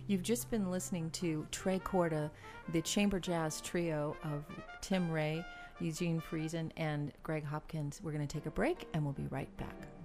You've just been listening to Trey Corda, the chamber jazz trio of Tim Ray, Eugene Friesen, and Greg Hopkins. We're going to take a break, and we'll be right back.